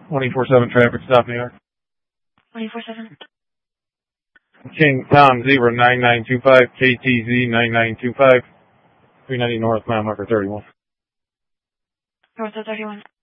24/7 traffic stop, New York. 24/7. King Tom Zebra 9925, KTZ 9925, 390 North, mile marker 31. North of 31.